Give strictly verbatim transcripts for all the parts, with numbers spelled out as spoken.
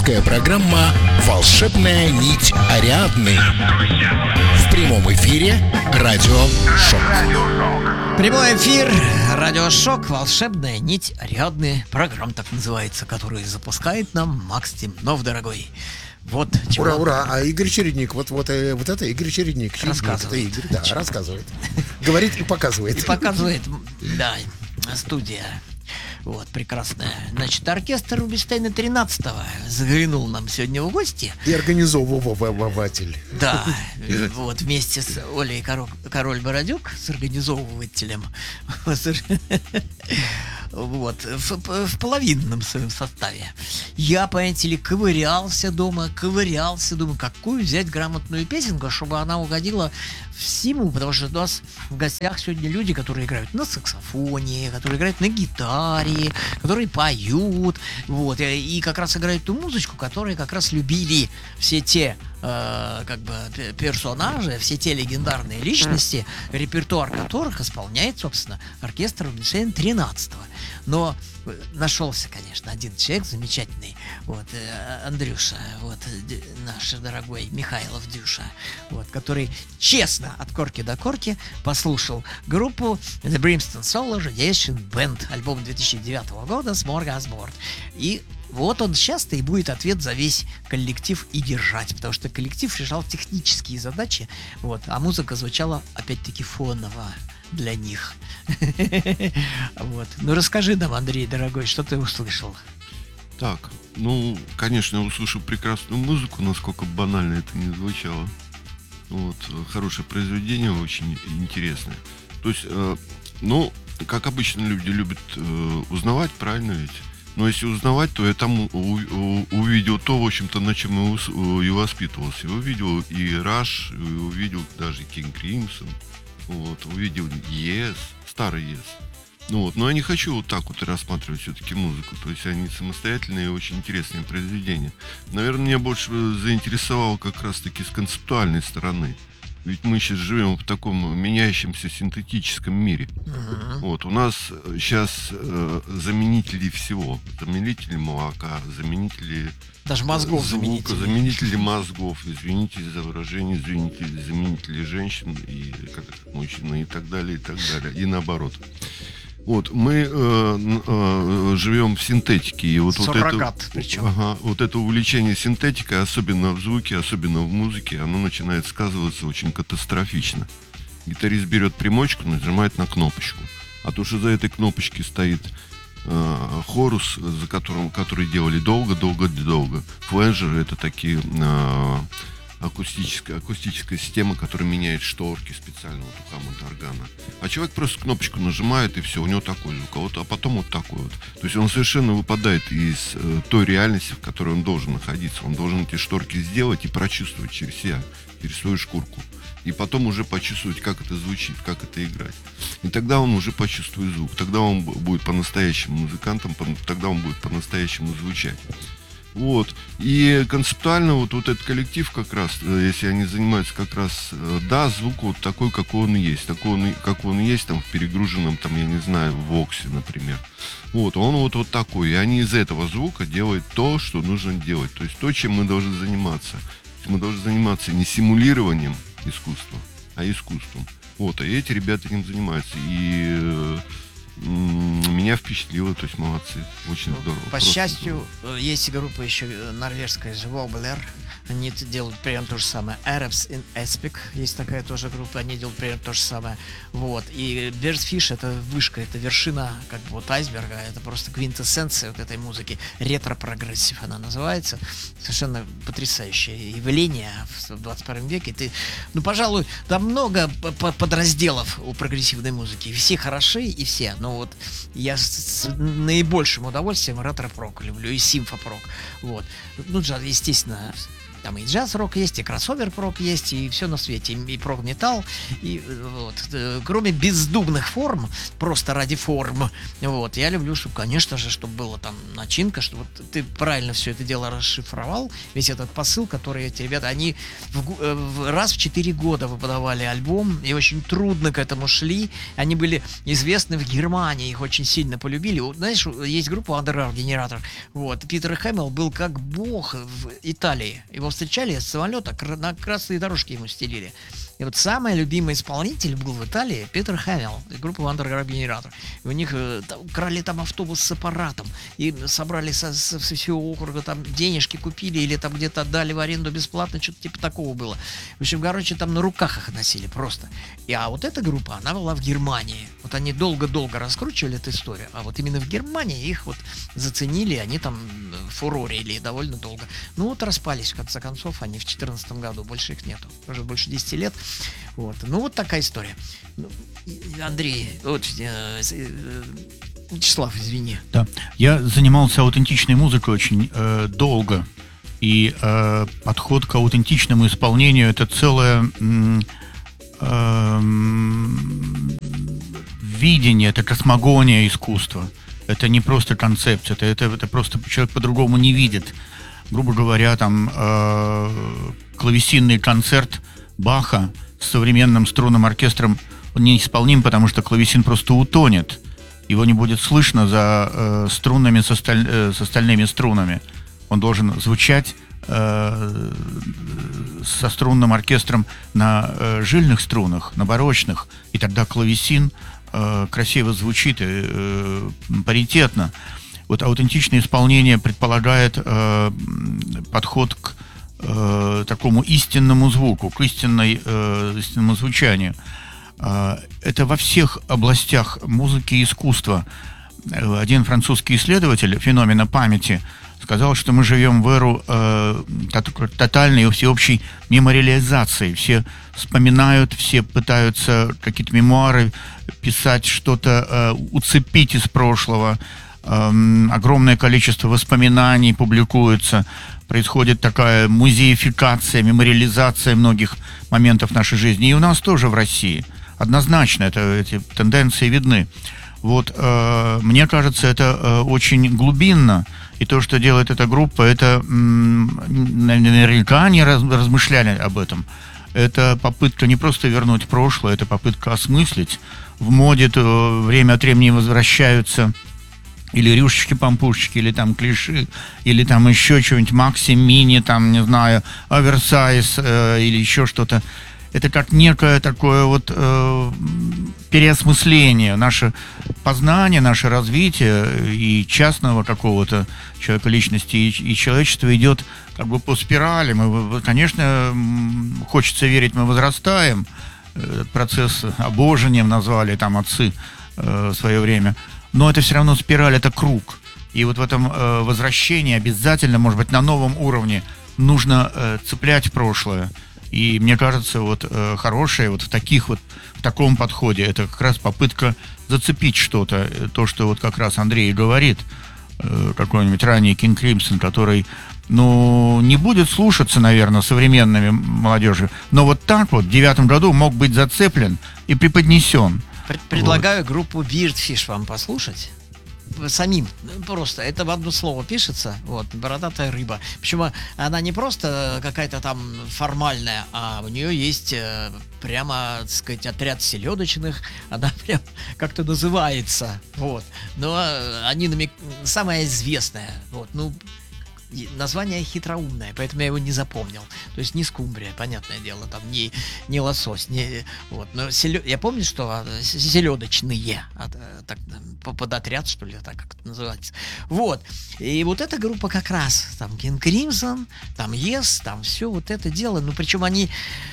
Авторская программа «Волшебная нить Ариадны». В прямом эфире Радио Шок. Прямой эфир, радиошок, волшебная нить Ариадны. Программа так называется, которую запускает нам Макс Темнов, дорогой. Вот чего. Ура, ура! А Игорь Чередник, вот, вот, э, вот это Игорь Чередник. Чередник, Рассказывает. это Игорь, да, рассказывает. Говорит и показывает. И показывает, да, студия. Вот, прекрасная. Значит, оркестр Рубинштейна тринадцатого заглянул нам сегодня в гости. И организовыватель. Да, вот, вместе с Олей Король-Бородюк, с организовывателем. Вот, в, в половинном своем составе. Я, понимаете ли, ковырялся дома, ковырялся, думаю, какую взять грамотную песенку, чтобы она угодила всему, потому что у нас в гостях сегодня люди, которые играют на саксофоне, которые играют на гитаре, которые поют, вот, и как раз играют ту музычку, которую как раз любили все те э, как бы персонажи, все те легендарные личности, репертуар которых исполняет, собственно, оркестр Рубинштейна тринадцатого. Но нашелся, конечно, один человек замечательный, вот, Андрюша, вот, наш дорогой Михайлов Дюша, вот, который честно от корки до корки послушал группу The Brimstone Solar Radiation Band, альбом две тысячи девятого года, Smorgasbord. И вот он сейчас-то и будет ответ за весь коллектив и держать, потому что коллектив решал технические задачи, вот, а музыка звучала, опять-таки, фоново для них. Вот. Ну расскажи нам, Андрей, дорогой, что ты услышал? Так, ну, конечно, я услышал прекрасную музыку, насколько банально это не звучало. Вот, хорошее произведение, очень интересное. То есть, э, ну, как обычно люди любят э, узнавать, правильно ведь? Но если узнавать, то я там у, у, увидел то, в общем-то, на чем я и воспитывался. Я увидел и Rush, и увидел даже King Crimson. Вот, увидел Yes, старый Yes. Ну вот, но я не хочу вот так вот рассматривать все-таки музыку. То есть они самостоятельные и очень интересные произведения. Наверное, меня больше заинтересовало как раз-таки с концептуальной стороны. Ведь мы сейчас живем в таком меняющемся синтетическом мире. Uh-huh. Вот, у нас сейчас э, заменители всего. Заменители молока, заменители... Даже мозгов звука, заменители. Заменители мозгов, извините за выражение, заменители, заменители женщин и как мужчин и так далее, и так далее. И наоборот. Вот, мы э, э, живем в синтетике. И вот, вот, это, ага, вот это увлечение синтетикой, особенно в звуке, особенно в музыке, оно начинает сказываться очень катастрофично. Гитарист берет примочку, нажимает на кнопочку. А то, что за этой кнопочкой стоит э, хорус, за которым, который делали долго-долго-долго. Фленджеры — это такие... Э, акустическая, акустическая система, которая меняет шторки специально вот у Хаммонда органа. А человек просто кнопочку нажимает, и все, у него такой звук, а, вот, а потом вот такой вот. То есть он совершенно выпадает из э, той реальности, в которой он должен находиться. Он должен эти шторки сделать и прочувствовать через себя, через свою шкурку. И потом уже почувствовать, как это звучит, как это играть. И тогда он уже почувствует звук. Тогда он будет по-настоящему музыкантом, тогда он будет по-настоящему звучать. Вот. И концептуально вот, вот этот коллектив как раз, если они занимаются как раз, да, звук вот такой, какой он есть. Такой он, как он есть там в перегруженном, там, я не знаю, в Воксе, например. Вот, он вот, вот такой. И они из этого звука делают то, что нужно делать. То есть то, чем мы должны заниматься. Мы должны заниматься не симулированием искусства, а искусством. Вот, а эти ребята этим занимаются. И... меня впечатлило, то есть молодцы, очень здорово. По счастью, здорово. Есть группа еще норвежская, Wobbler, они делают примерно то же самое. Arabs in Aspic, есть такая тоже группа, они делают примерно то же самое. Вот, и Birdfish — это вышка, это вершина как бы вот айсберга, это просто квинтэссенция вот этой музыки, ретро-прогрессив она называется, совершенно потрясающее явление в двадцать первом веке. Ты, ну, пожалуй, там много подразделов у прогрессивной музыки, все хороши и все, но вот я с наибольшим удовольствием ретро-прок люблю и симфопрок. Вот. Ну, естественно, Там и джаз-рок есть, и кроссовер-рок есть, и все на свете, и прог-металл, и вот. Кроме бездумных форм, просто ради форм, вот, я люблю, чтобы, конечно же, чтобы была там начинка, чтобы вот ты правильно все это дело расшифровал, весь этот посыл, который эти ребята, они в, в, раз в четыре года выпадали альбом, и очень трудно к этому шли, они были известны в Германии, их очень сильно полюбили. Вот, знаешь, есть группа Underground Generator, вот, Питер Хэмилл был как бог в Италии, его встречали с самолета, на красные дорожки ему стелили. И вот самый любимый исполнитель был в Италии Питер Хэмилл, группа Underground Generator. И у них там, крали там автобус с аппаратом, и собрали со, со, со всего округа, там денежки купили, или там где-то отдали в аренду бесплатно, что-то типа такого было. В общем, короче, там на руках их носили просто. И, а вот эта группа, она была в Германии. Вот они долго-долго раскручивали эту историю, а вот именно в Германии их вот заценили, они там фурорили довольно долго. Ну вот распались, в конце концов, они в четырнадцатом году, больше их нету, уже больше десяти лет. Вот. Ну, вот такая история. Андрей, вот, э, э, Вячеслав, извини. Да, я занимался аутентичной музыкой очень э, долго. И э, подход к аутентичному исполнению — это целое э, э, видение, это космогония искусства. Это не просто концепция, это, это, это просто человек по-другому не видит. Грубо говоря, там э, клавесинный концерт Баха с современным струнным оркестром, он неисполним, потому что клавесин просто утонет. Его не будет слышно за э, струнами с, осталь, э, с остальными струнами. Он должен звучать э, со струнным оркестром на э, жильных струнах, на барочных, и тогда клавесин э, красиво звучит и э, паритетно. Вот аутентичное исполнение предполагает э, подход к э, такому истинному звуку, к истинной, э, истинному звучанию. Э, это во всех областях музыки и искусства. Один французский исследователь феномена памяти сказал, что мы живем в эру э, тотальной и всеобщей мемориализации. Все вспоминают, все пытаются какие-то мемуары писать, что-то э, уцепить из прошлого. Э, огромное количество воспоминаний публикуется. Происходит такая музеификация, мемориализация многих моментов нашей жизни. И у нас тоже в России. Однозначно это, эти тенденции видны. Вот, э, мне кажется, это э, очень глубинно. И то, что делает эта группа, это м, наверняка они раз, размышляли об этом. Это попытка не просто вернуть прошлое, это попытка осмыслить. В моде то время от времени возвращаются или рюшечки-пампушечки, или там клиши, или там еще что-нибудь, макси, мини, там, не знаю, оверсайз, э, или еще что-то. Это как некое такое вот э, переосмысление. Наше познание, наше развитие и частного какого-то человека, личности, и, и человечества идет как бы по спирали. Мы, конечно, хочется верить, мы возрастаем. Процесс обожением назвали там отцы э, в свое время. Но это все равно спираль, это круг. И вот в этом э, возвращении обязательно, может быть, на новом уровне нужно э, цеплять прошлое. И мне кажется, вот э, хорошее вот в таких вот, в таком подходе, это как раз попытка зацепить что-то, то, что вот как раз Андрей говорит, э, какой-нибудь ранний King Crimson, который, ну, не будет слушаться, наверное, современными молодежи, но вот так вот в девятом году мог быть зацеплен и преподнесен. Предлагаю вот группу Beardfish вам послушать. Самим, просто это в одно слово пишется, вот, бородатая рыба. Почему она не просто какая-то там формальная, а у нее есть э, прямо, так сказать, отряд селедочных, она прям как-то называется, вот. Но они намек... самая известная, вот, ну, название хитроумное, поэтому я его не запомнил. То есть не скумбрия, понятное дело, там не, не лосось, не, вот. Но селё... я помню, что селедочные, так, под отряд, что ли, так как это называется. Вот. И вот эта группа как раз, там King Crimson, там Yes, там все вот это дело. Ну, причем они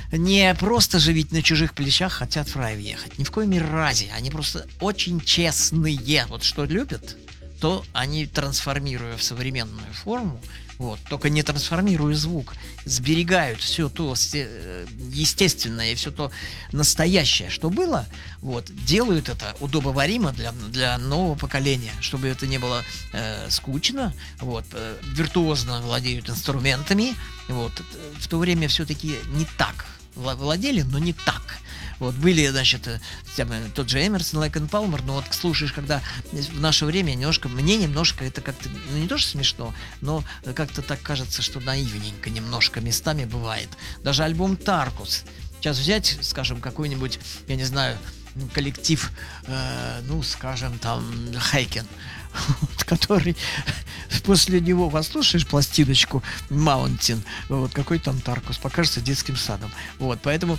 не просто же ведь на чужих плечах хотят в рай въехать. Ни в коем разе. Они просто очень честные. Вот что любят, то они, трансформируя в современную форму, вот, только не трансформируя звук, сберегают все то естественное и все то настоящее, что было, вот, делают это удобоваримо для, для нового поколения, чтобы это не было э, скучно, вот, э, виртуозно владеют инструментами, вот, в то время все-таки не так владели, но не так. Вот, были, значит, тот же Эмерсон, Лейк и Палмер, но вот слушаешь, когда в наше время немножко, мне немножко это как-то, ну не то что смешно, но как-то так кажется, что наивненько немножко местами бывает. Даже альбом Таркус. Сейчас взять, скажем, какой-нибудь, я не знаю, коллектив, э, ну, скажем, там, Хайкен, который после него послушаешь пластиночку Маунтин, вот какой там Таркус, покажется детским садом. Вот, поэтому...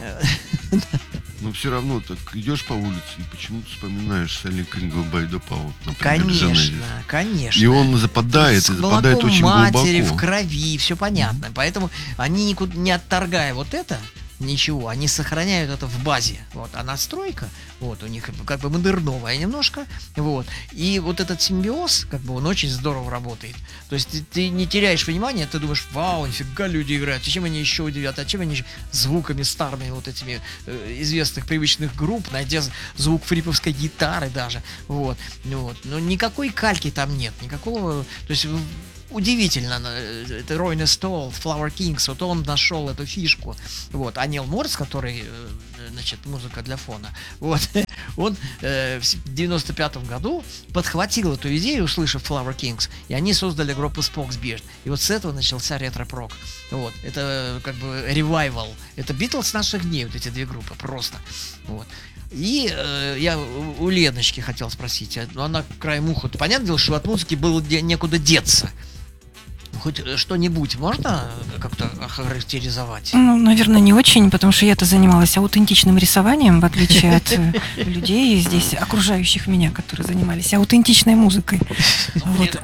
Но все равно так идешь по улице и почему-то вспоминаешь Селли Крингл-Байда Пау, например, Конечно, Дженезис. конечно. И он западает, С и западает молоком очень матери, глубоко. в крови, все понятно. Поэтому они, никуда не отторгая вот это, ничего, они сохраняют это в базе. Вот, а настройка, вот, у них как бы модерновая немножко, вот. И вот этот симбиоз, как бы, он очень здорово работает. То есть ты, ты не теряешь внимания, ты думаешь, вау, нифига люди играют, а чем они еще удивят, а чем они еще звуками старыми вот этими э, известных привычных групп, найдя звук фриповской гитары даже, вот, вот. Но никакой кальки там нет, никакого, то есть удивительно, это Рой Нестол, Flower Kings, вот он нашел эту фишку, вот, а Нил Морс, который, значит, музыка для фона, вот, он э, в девяносто пятом году подхватил эту идею, услышав Flower Kings, и они создали группу Spock's Beard, и вот с этого начался ретро-прок, вот, это как бы ревайвал, это Битлз наших дней, вот эти две группы, просто, вот. И э, я у Леночки хотел спросить, но она краем уха, понятное дело, что от музыки было некуда деться. Хоть что-нибудь можно как-то охарактеризовать? Ну, наверное, не очень, потому что я-то занималась аутентичным рисованием, в отличие от людей здесь, окружающих меня, которые занимались аутентичной музыкой. Вот.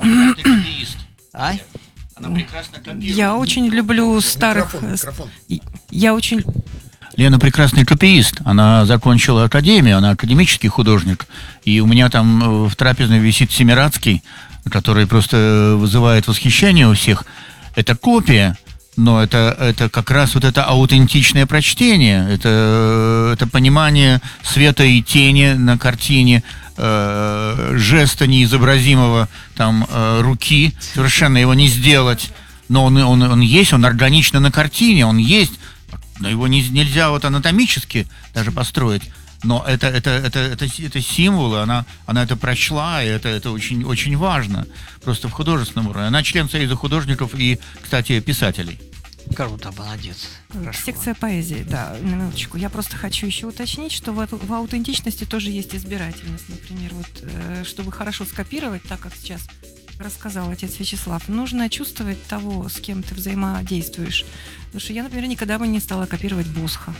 А? Она прекрасно копирует. Я очень люблю старых... Микрофон, микрофон. Я очень... Лена прекрасный копиист. Она закончила академию, она академический художник. И у меня там в трапезной висит Семирадский, который просто вызывает восхищение у всех. Это копия, но это, это как раз вот это аутентичное прочтение, это, это понимание света и тени на картине, э, жеста неизобразимого там э, руки, совершенно его не сделать, но он, он, он есть, он органично на картине, он есть, но его не, нельзя вот анатомически даже построить. Но это, это, это, это, это символы, она, она это прочла, и это, это очень, очень важно. Просто в художественном уровне. Она член Союза художников и, кстати, писателей. Круто, молодец. Хорошо. Секция поэзии, да, на минуточку. Я просто хочу еще уточнить, что в, в аутентичности тоже есть избирательность. Например, вот, э, чтобы хорошо скопировать, так как сейчас рассказал отец Вячеслав, нужно чувствовать того, с кем ты взаимодействуешь. Потому что я, например, никогда бы не стала копировать Босха.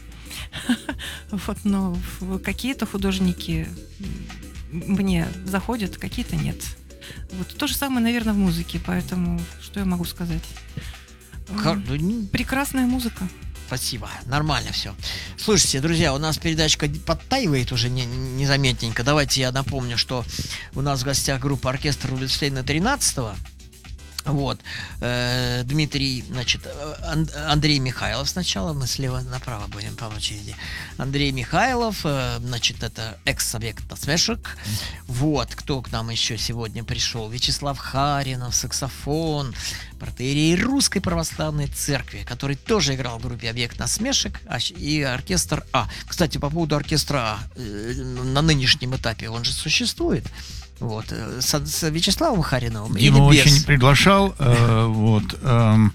Вот, но какие-то художники мне заходят, какие-то нет. Вот то же самое, наверное, в музыке, поэтому что я могу сказать? Хор... Прекрасная музыка. Спасибо, нормально все. Слушайте, друзья, у нас передачка подтаивает уже не, незаметненько. Давайте я напомню, что у нас в гостях группа оркестр Рубинштейна тринадцатого. Вот, э, Дмитрий, значит, Ан- Андрей Михайлов сначала, мы слева направо будем по очереди. Андрей Михайлов, э, значит, это экс-объект насмешек. Вот, кто к нам еще сегодня пришел? Вячеслав Харинов, саксофон, протоиерей Русской Православной Церкви, который тоже играл в группе «Объект насмешек», и оркестр А. Кстати, по поводу оркестра А, э, на нынешнем этапе он же существует. Вот, с, с Вячеславом Хариновым. Дима или без? очень приглашал, э, вот, э,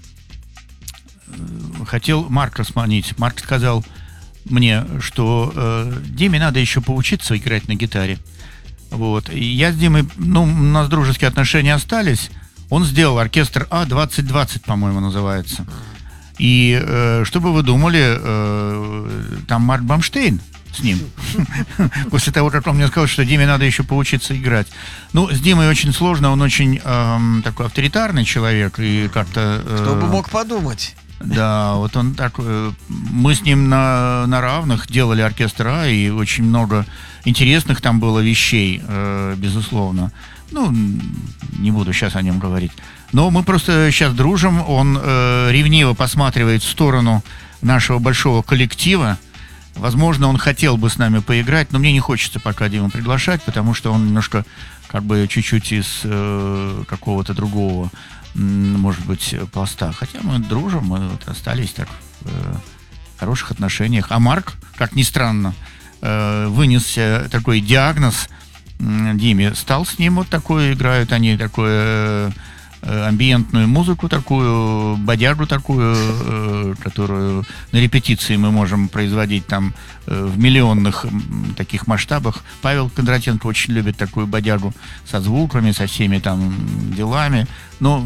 хотел Марка сманить. Марк сказал мне, что э, Диме надо еще поучиться играть на гитаре. Вот, и я с Димой, ну, у нас дружеские отношения остались. Он сделал оркестр А двадцать двадцать, по-моему, называется. И э, что бы вы думали, э, там Марк Бамштейн с ним. После того, как он мне сказал, что Диме надо еще поучиться играть. Ну, с Димой очень сложно, он очень эм, такой авторитарный человек, и как-то... Э, Кто бы мог подумать. Да, вот он так... Э, мы с ним на, на равных делали оркестр А, и очень много интересных там было вещей, э, безусловно. Ну, не буду сейчас о нем говорить. Но мы просто сейчас дружим. Он э, ревниво посматривает в сторону нашего большого коллектива. Возможно, он хотел бы с нами поиграть, но мне не хочется пока Диму приглашать, потому что он немножко, как бы, чуть-чуть из э, какого-то другого, м, может быть, пласта. Хотя мы дружим, мы вот остались так в э, хороших отношениях. А Марк, как ни странно, э, вынес такой диагноз м, Диме. Стал с ним вот такой, играют они такое... Э, амбиентную музыку такую, бодягу такую, э, которую на репетиции мы можем производить там э, в миллионных м, таких масштабах. Павел Кондратенко очень любит такую бодягу со звуками, со всеми там делами. Но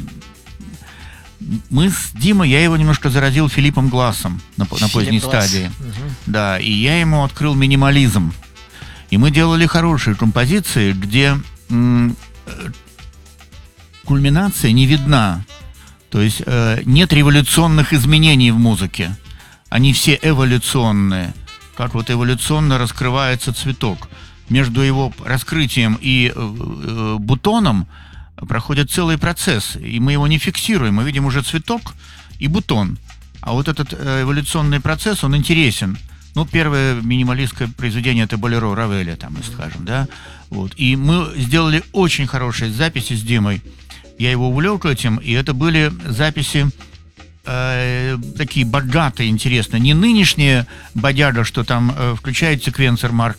мы с Димой, я его немножко заразил Филиппом Глассом на, на поздней Гласс. стадии. Мгм. Да, и я ему открыл минимализм. И мы делали хорошие композиции, где м, кульминация не видна. То есть э, нет революционных изменений в музыке. Они все эволюционные. Как вот эволюционно раскрывается цветок. Между его раскрытием и э, э, бутоном проходит целый процесс. И мы его не фиксируем. Мы видим уже цветок и бутон. А вот этот э, эволюционный процесс, он интересен. Ну, первое минималистское произведение — это «Болеро» Равеля, там, скажем, да. Вот. И мы сделали очень хорошие записи с Димой. Я его увлек этим, и это были записи э, такие богатые, интересные. Не нынешние бодяга, что там э, включает секвенсор Марк